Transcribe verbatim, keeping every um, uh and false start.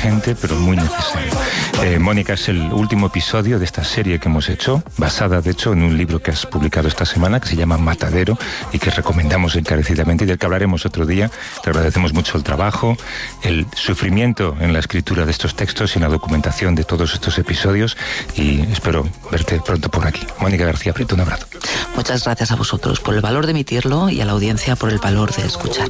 urgente, pero muy necesario. Eh, Mónica, es el último episodio de esta serie que hemos hecho, basada de hecho en un libro que has publicado esta semana, que se llama Matadero, y que recomendamos encarecidamente y del que hablaremos otro día. Te agradecemos mucho el trabajo, el sufrimiento en la escritura de estos textos y en la documentación de todos estos episodios, y espero verte pronto por aquí. Mónica García Prieto, un abrazo. Muchas gracias a vosotros por el valor de emitirlo y a la audiencia por el valor de escuchar.